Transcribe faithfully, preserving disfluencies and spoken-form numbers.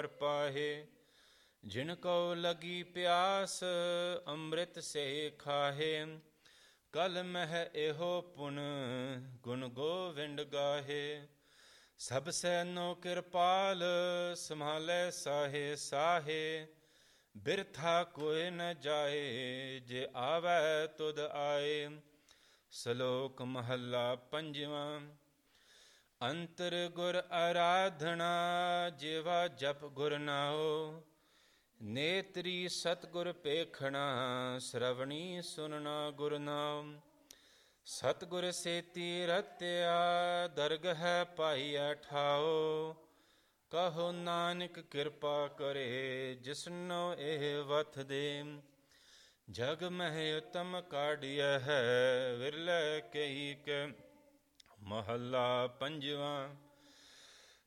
ਹਰ ਪਾਹੇ। ਜਿਨ ਕਉ ਲਗੀ ਪਿਆਸ ਅੰਮ੍ਰਿਤ ਸੇ ਖਾਹੇ। ਕਲ ਮਹਿ ਇਹੋ ਪੁਨ ਗੁਣ ਗੋਵਿੰਦ ਗਾਹੇ। ਸਭ ਸੈਨੋ ਕਿਰਪਾਲ ਸੰਭਾਲੈ ਸਾਹੇ ਸਾਹੇ। ਬਿਰਥਾ ਕੋਇ ਨ ਜਾਏ ਜੇ ਆਵੈ ਤੁਧ ਆਏ। ਸ਼ਲੋਕ ਮਹੱਲਾ ਪੰਜਵਾਂ। ਅੰਤਰ ਗੁਰ ਆਰਾਧਨਾ ਜਿਵਾ ਜਪ ਗੁਰ ਨਾਉ। ਨੇਤਰੀ ਸਤਿਗੁਰ ਪੇਖਣਾ ਸ਼ਰਵਣੀ ਸੁਨਣਾ ਗੁਰ ਨਾਮ। ਸਤਿਗੁਰ ਸੇਤੀ ਰਤਿਆ ਦਰਗਹਿ ਪਾਈਐ ਠਾਉ। ਕਹੋ ਨਾਨਕ ਕਿਰਪਾ ਕਰੇ ਜਿਸਨੋ ਇਹ ਵਥ ਦੇ। ਜਗ ਮਹਿ ਉਤਮ ਕਾਢਿਆ ਹੈ ਵਿਰਲੇ ਕਹੀ ਕੇ। ਮਹੱਲਾ ਪੰਜਵਾਂ।